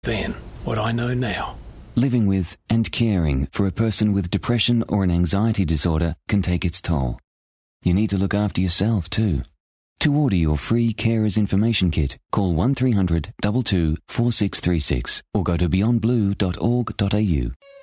then what I know now. Living with and caring for a person with depression or an anxiety disorder can take its toll. You need to look after yourself too. To order your free Carers Information Kit, call 1300 22 4636 or go to beyondblue.org.au.